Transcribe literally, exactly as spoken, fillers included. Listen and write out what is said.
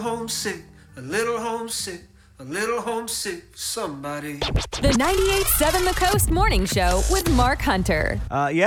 homesick, a little homesick, a little homesick for somebody. The ninety-eight point seven The Coast Morning Show with Mark Hunter. Uh, yeah.